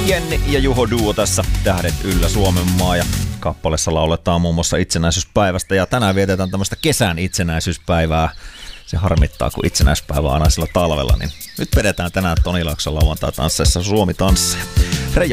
Jenni ja Juho duo tässä Tähdet yllä Suomenmaa ja kappaleessa lauletaan muun muassa itsenäisyyspäivästä ja tänään vietetään tämmöistä kesän itsenäisyyspäivää. Se harmittaa, kun itsenäisyyspäivä on aina sillä talvella, niin nyt vedetään tänään Toni Laakson lauantai-tansseissa Suomi tansseja.